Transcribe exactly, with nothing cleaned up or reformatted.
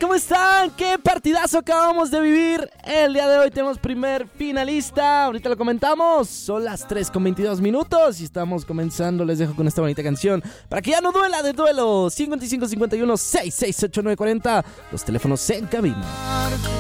¿Cómo están? ¿Qué partidazo acabamos de vivir? El día de hoy tenemos primer finalista. Ahorita lo comentamos. Son las tres con veintidós minutos y estamos comenzando. Les dejo con esta bonita canción para que ya no duela de duelo. cincuenta y cinco cincuenta y uno sesenta y seis ochenta y nueve cuarenta. Los teléfonos en cabina.